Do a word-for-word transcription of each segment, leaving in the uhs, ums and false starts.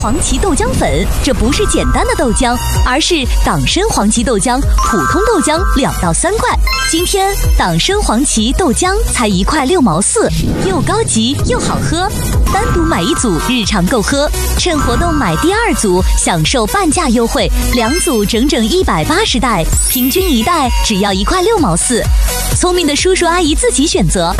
黄芪豆浆粉，这不是简单的豆浆，而是党参黄芪豆浆，普通豆浆两到三块。今天党参黄芪豆浆才一块六毛四，又高级又好喝。单独买一组，日常够喝。趁活动买第二组，享受半价优惠，两组整整一百八十袋，平均一袋只要一块六毛四。聪明的叔叔阿姨自己选择。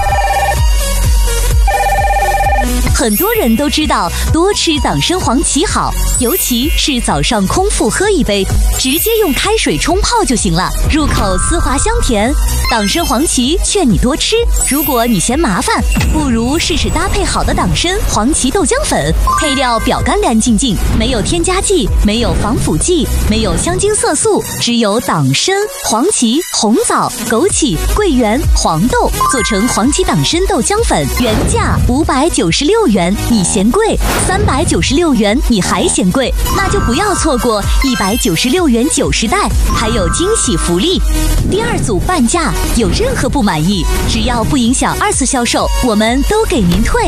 很多人都知道多吃党参黄芪好，尤其是早上空腹喝一杯，直接用开水冲泡就行了，入口丝滑香甜。党参黄芪劝你多吃，如果你嫌麻烦，不如试试搭配好的党参黄芪豆浆粉，配料表干干净净，没有添加剂，没有防腐剂，没有香精色素，只有党参、黄芪、红枣、枸杞、桂圆、黄豆做成黄芪党参豆浆粉，原价五百九十六元，你嫌贵；三百九十六元，你还嫌贵，那就不要错过一百九十六元九十袋，还有惊喜福利。第二组半价，有任何不满意，只要不影响二次销售，我们都给您退。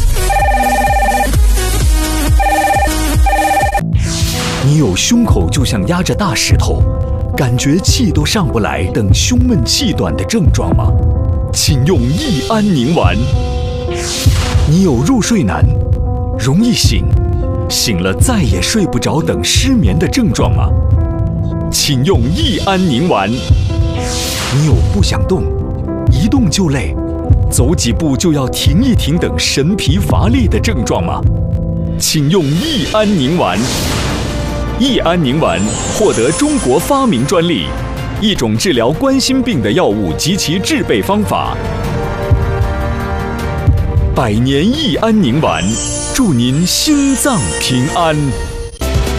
你有胸口就像压着大石头，感觉气都上不来等胸闷气短的症状吗？请用益安宁丸。你有入睡难、容易醒、醒了再也睡不着等失眠的症状吗？请用益安宁丸。你有不想动、一动就累、走几步就要停一停等神疲乏力的症状吗？请用益安宁丸。益安宁丸获得中国发明专利，一种治疗冠心病的药物及其制备方法。百年益安宁丸，祝您心脏平安。